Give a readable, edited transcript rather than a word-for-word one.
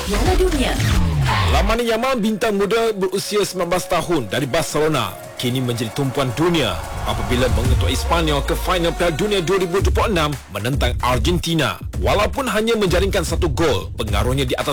Piala Dunia. Lamine Yamal, bintang muda berusia 19 tahun dari Barcelona, kini menjadi tumpuan dunia apabila mengetuk Espanyol ke final Piala Dunia 2026 menentang Argentina. Walaupun hanya menjaringkan 1 gol, pengaruhnya di atas